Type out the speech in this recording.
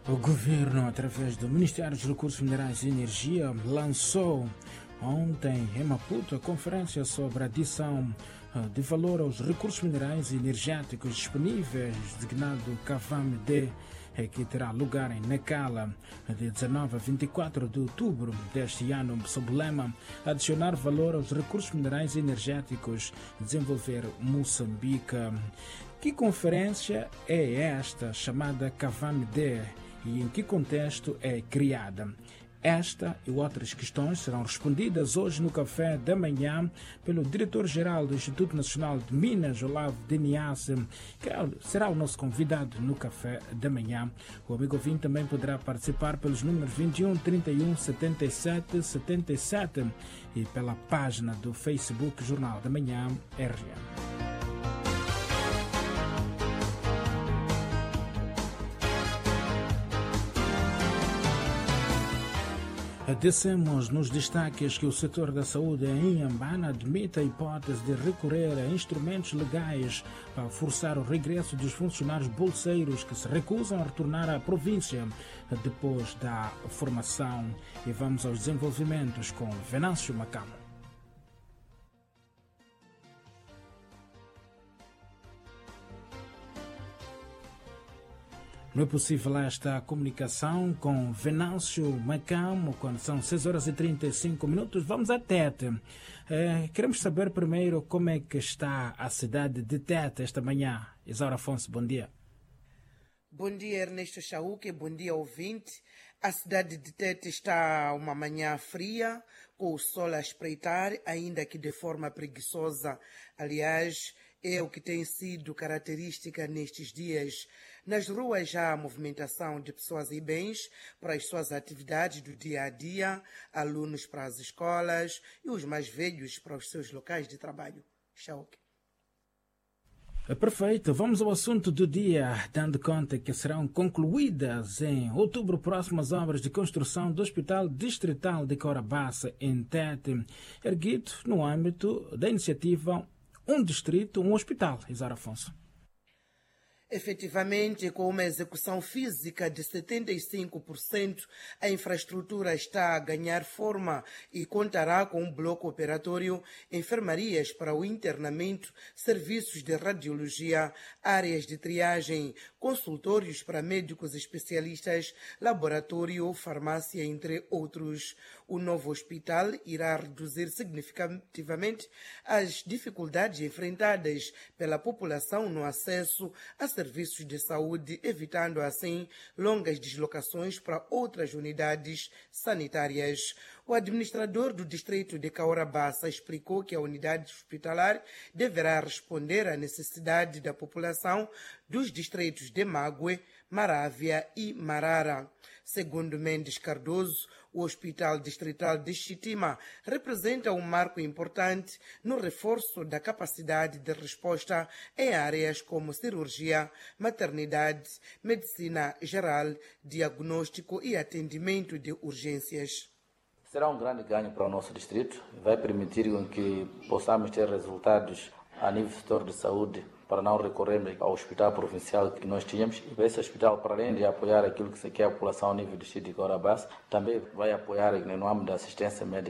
O governo, através do Ministério dos Recursos Minerais e Energia, lançou ontem em Maputo a conferência sobre a adição de valor aos recursos minerais e energéticos disponíveis, designado CAVAM-D, que terá lugar em Nacala de 19 a 24 de outubro deste ano, sob o lema adicionar valor aos recursos minerais e energéticos, desenvolver Moçambique. Que conferência é esta chamada CAVAM-D e em que contexto é criada? Esta e outras questões serão respondidas hoje no café da manhã pelo diretor-geral do Instituto Nacional de Minas, Olavo Denias, que será o nosso convidado no café da manhã. O amigo ouvinte também poderá participar pelos números 21 31 77 77 e pela página do Facebook Jornal da Manhã RN. Dissemos nos destaques que o setor da saúde em Inhambane admite a hipótese de recorrer a instrumentos legais para forçar o regresso dos funcionários bolseiros que se recusam a retornar à província depois da formação. E vamos aos desenvolvimentos com Venâncio Macamo. Não é possível esta comunicação com Venâncio Macamo quando são 6h35. Vamos a Tete. Queremos saber primeiro como é que está a cidade de Tete esta manhã. Isaura Afonso, bom dia. Bom dia, Ernesto Chauque. Bom dia, ouvinte. A cidade de Tete está uma manhã fria, com o sol a espreitar, ainda que de forma preguiçosa. Aliás, é o que tem sido característica nestes dias. Nas ruas já há movimentação de pessoas e bens para as suas atividades do dia a dia, alunos para as escolas e os mais velhos para os seus locais de trabalho. Chauque. Perfeito, vamos ao assunto do dia, dando conta que serão concluídas em outubro próximo as obras de construção do Hospital Distrital de Corabaça, em Tete, erguido no âmbito da iniciativa Um Distrito, um Hospital. Isaura Afonso. Efetivamente, com uma execução física de 75%, a infraestrutura está a ganhar forma e contará com um bloco operatório, enfermarias para o internamento, serviços de radiologia, áreas de triagem, consultórios para médicos especialistas, laboratório, farmácia, entre outros. O novo hospital irá reduzir significativamente as dificuldades enfrentadas pela população no acesso a serviços de saúde, evitando assim longas deslocações para outras unidades sanitárias. O administrador do distrito de Caurabaça explicou que a unidade hospitalar deverá responder à necessidade da população dos distritos de Mague, Marávia e Marara. Segundo Mendes Cardoso, o Hospital Distrital de Chitima representa um marco importante no reforço da capacidade de resposta em áreas como cirurgia, maternidade, medicina geral, diagnóstico e atendimento de urgências. Será um grande ganho para o nosso distrito, vai permitir que possamos ter resultados a nível do setor de saúde para não recorrermos ao hospital provincial que nós tínhamos. E esse hospital, para além de apoiar aquilo que se quer a população a nível do distrito de Corabaça, também vai apoiar no âmbito da assistência médica